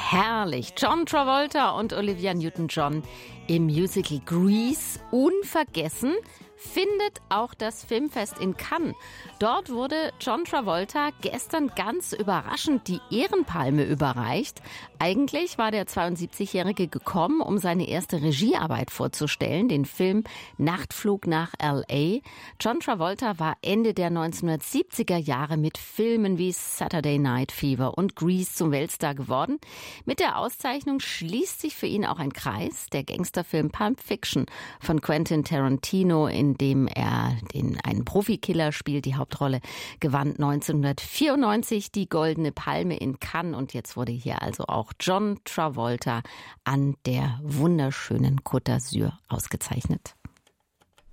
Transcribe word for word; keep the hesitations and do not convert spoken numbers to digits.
Herrlich. John Travolta und Olivia Newton-John im Musical Grease. Unvergessen findet auch das Filmfest in Cannes. Dort wurde John Travolta gestern ganz überraschend die Ehrenpalme überreicht. Eigentlich war der zweiundsiebzigjährige gekommen, um seine erste Regiearbeit vorzustellen, den Film Nachtflug nach L A. John Travolta war Ende der neunzehnhundertsiebziger Jahre mit Filmen wie Saturday Night Fever und Grease zum Weltstar geworden. Mit der Auszeichnung schließt sich für ihn auch ein Kreis. Der Gangsterfilm Pulp Fiction von Quentin Tarantino, in dem er den einen Profikiller spielt, die Hauptrolle, gewann neunzehnhundertvierundneunzig die Goldene Palme in Cannes. Und jetzt wurde hier also auch John Travolta an der wunderschönen Côte d'Azur ausgezeichnet.